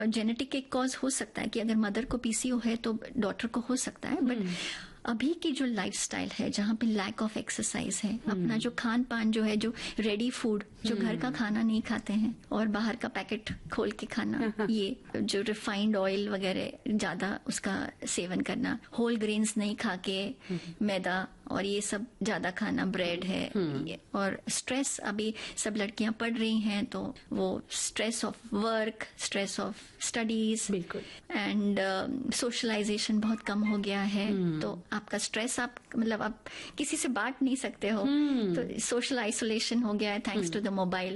Genetic एक cause हो सकता है कि अगर मदर को पीसीओ है तो डॉटर को हो सकता है, बट अभी की जो लाइफस्टाइल है जहाँ पे लैक ऑफ एक्सरसाइज है, अपना जो खान पान जो है, जो रेडी फूड, जो घर का खाना नहीं खाते हैं और बाहर का पैकेट खोल के खाना, ये जो रिफाइंड ऑयल वगैरह ज्यादा उसका सेवन करना, होल ग्रेन्स नहीं खा के मैदा और ये सब ज्यादा खाना, ब्रेड है ये, और स्ट्रेस, अभी सब लड़कियां पढ़ रही हैं तो वो stress of work, stress of studies, बिल्कुल, एंड सोशलाइजेशन बहुत कम हो गया है। तो आपका स्ट्रेस, आप मतलब आप किसी से बांट नहीं सकते हो, तो सोशल आइसोलेशन हो गया है थैंक्स टू द मोबाइल।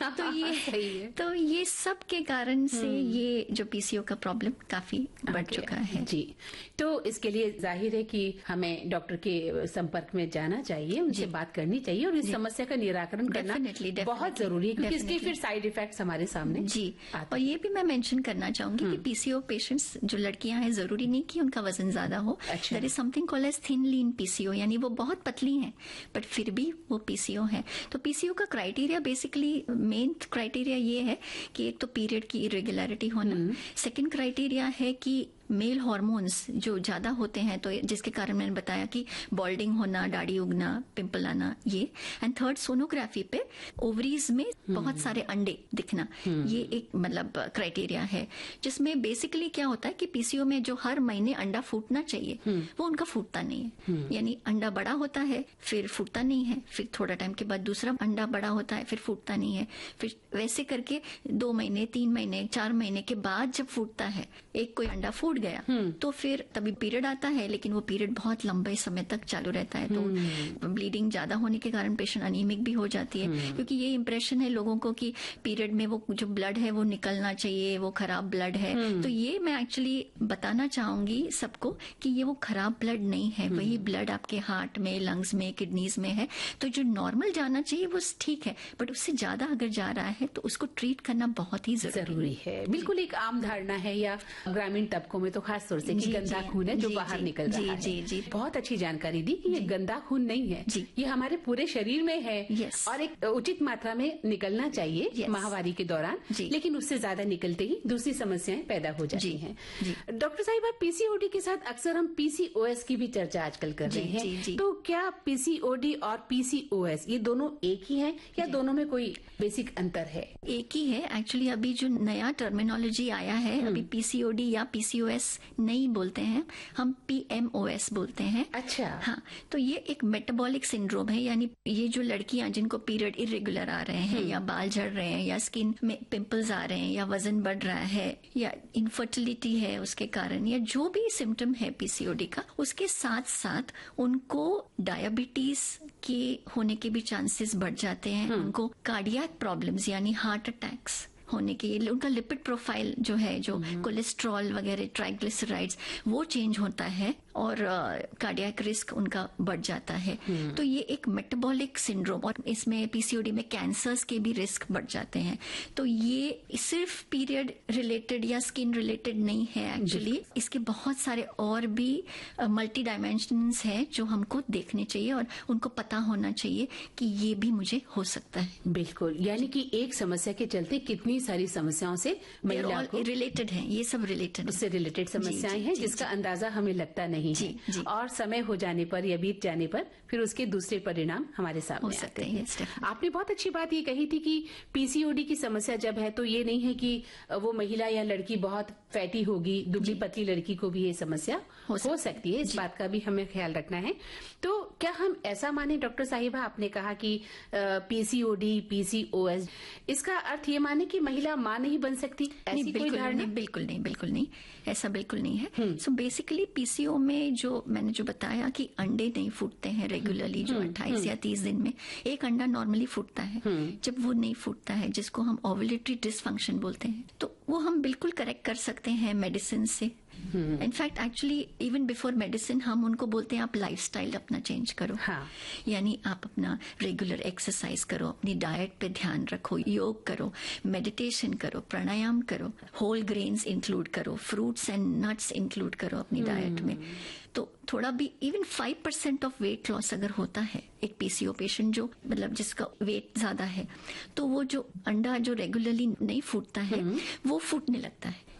तो ये सब के कारण से ये जो पीसीओ का प्रॉब्लम काफी बढ़ चुका है जी। तो इसके लिए जाहिर है कि हमें डॉक्टर के संपर्क में जाना चाहिए, उनसे बात करनी चाहिए और इस समस्या का निराकरण करना बहुत जरूरी है, क्योंकि इसके फिर साइड इफेक्ट्स हमारे सामने जी। और ये भी मैं मेंशन करना चाहूंगी कि पीसीओ पेशेंट्स जो लड़कियां हैं, जरूरी नहीं कि उनका वजन ज्यादा हो। There is something called as thin lean PCO, यानी वो बहुत पतली हैं बट फिर भी वो पीसीओ है। तो पीसीओ का क्राइटेरिया, बेसिकली मेन क्राइटेरिया ये है कि एक तो पीरियड की इरेगुलरिटी होना, सेकेंड क्राइटेरिया है कि मेल हार्मोन्स जो ज्यादा होते हैं, तो जिसके कारण मैंने बताया कि बॉल्डिंग होना, दाढ़ी उगना, पिंपल आना, ये। एंड थर्ड, सोनोग्राफी पे ओवरीज में बहुत सारे अंडे दिखना, ये एक मतलब क्राइटेरिया है, जिसमें बेसिकली क्या होता है कि पीसीओ में जो हर महीने अंडा फूटना चाहिए वो उनका फूटता नहीं है। यानी अंडा बड़ा होता है फिर फूटता नहीं है, फिर थोड़ा टाइम के बाद दूसरा अंडा बड़ा होता है फिर फूटता नहीं है, फिर वैसे करके 2 महीने, 3 महीने, 4 महीने के बाद जब फूटता है, एक कोई अंडा फूट गया तो फिर तभी पीरियड आता है, लेकिन वो पीरियड बहुत लंबे समय तक चालू रहता है। तो ब्लीडिंग ज्यादा होने के कारण पेशेंट अनीमिक भी हो जाती है, क्योंकि ये इंप्रेशन है लोगों को कि पीरियड में वो जो ब्लड है वो निकलना चाहिए, वो खराब ब्लड है। तो ये मैं एक्चुअली बताना चाहूंगी सबको कि ये वो खराब ब्लड नहीं है, वही ब्लड आपके हार्ट में, लंग्स में, किडनीज में है। तो जो नॉर्मल जाना चाहिए वो ठीक है, बट उससे ज्यादा अगर जा रहा है तो उसको ट्रीट करना बहुत ही जरूरी है। बिल्कुल, एक आम धारणा है या ग्रामीण तबकों में तो खास तौर से कि गंदा खून है जो बाहर निकल रहा है। जी। बहुत अच्छी जानकारी दी कि ये गंदा खून नहीं है, ये हमारे पूरे शरीर में है और एक उचित मात्रा में निकलना चाहिए माहवारी के दौरान, लेकिन उससे ज्यादा निकलते ही दूसरी समस्याएं पैदा हो जाती हैं। डॉक्टर साहिबा, पीसीओडी के साथ अक्सर हम पीसीओएस की भी चर्चा आजकल कर रहे हैं, तो क्या पीसीओडी और पीसीओएस ये दोनों एक ही हैं या दोनों में कोई बेसिक अंतर है? एक ही है एक्चुअली। अभी जो नया टर्मिनोलॉजी आया है, अभी पीसीओडी या पीसीओएस नहीं बोलते हैं, हम पीएमओएस बोलते हैं। अच्छा। हाँ, तो ये एक मेटाबॉलिक सिंड्रोम है, यानी ये जो लड़कियां जिनको पीरियड इरेगुलर आ रहे हैं या बाल झड़ रहे हैं या स्किन में पिंपल्स आ रहे हैं या वजन बढ़ रहा है या इनफर्टिलिटी है उसके कारण, या जो भी सिम्टम है पीसीओडी का, उसके साथ साथ उनको डायबिटीज के होने के भी चांसेस बढ़ जाते हैं, उनको कार्डियक प्रॉब्लम्स यानी हार्ट अटैक्स होने के, उनका लिपिड प्रोफाइल जो है, जो कोलेस्ट्रॉल वगैरह, ट्राइग्लिसराइड्स, वो चेंज होता है और कार्डियक रिस्क उनका बढ़ जाता है। तो ये एक मेटाबॉलिक सिंड्रोम, और इसमें पीसीओडी में कैंसर्स के भी रिस्क बढ़ जाते हैं। तो ये सिर्फ पीरियड रिलेटेड या स्किन रिलेटेड नहीं है एक्चुअली, इसके बहुत सारे और भी मल्टी डायमेंशंस है जो हमको देखने चाहिए और उनको पता होना चाहिए कि ये भी मुझे हो सकता है। बिल्कुल, यानी कि एक समस्या के चलते कितनी सारी समस्याओं से महिला को रिलेटेड है, ये सब रिलेटेड, उससे रिलेटेड समस्याएं हैं जिसका अंदाजा हमें लगता नहीं है, और समय हो जाने पर या बीत जाने पर फिर उसके दूसरे परिणाम हमारे सामने आते हैं। आपने बहुत अच्छी बात ये कही थी कि पीसीओडी की समस्या जब है तो ये नहीं है कि वो महिला या लड़की बहुत फैटी होगी, दुबली पतली लड़की को भी ये समस्या हो सकती है, इस बात का भी हमें ख्याल रखना है। तो क्या हम ऐसा माने डॉक्टर साहिबा, आपने कहा कि पीसीओडी, पीसीओएस, इसका अर्थ ये माने कि महिला मां नहीं बन सकती, ऐसी कोई धारणा? बिल्कुल नहीं, ऐसा बिल्कुल नहीं है। सो बेसिकली पीसीओ में जो मैंने जो बताया कि अंडे नहीं फूटते हैं रेगुलरली, जो 28 या 30 दिन में एक अंडा नॉर्मली फूटता है, जब वो नहीं फूटता है, जिसको हम ओव्यूलेटरी डिसफंक्शन बोलते हैं, तो वो हम बिल्कुल करेक्ट कर सकते हैं मेडिसिन से, in fact actually even before medicine हम उनको बोलते हैं आप लाइफस्टाइल अपना चेंज करो। यानी आप अपना रेगुलर एक्सरसाइज करो, अपनी डाइट पे ध्यान रखो, योग करो, मेडिटेशन करो, प्राणायाम करो, होल ग्रेन्स इंक्लूड करो, फ्रूट्स एंड नट्स इंक्लूड करो अपनी डाइट में। तो थोड़ा भी इवन 5% ऑफ वेट लॉस अगर होता है एक पीसीओ पेशेंट जो मतलब जिसका वेट ज्यादा है, तो वो जो अंडा जो रेगुलरली नहीं फूटता है वो फूटने लगता है।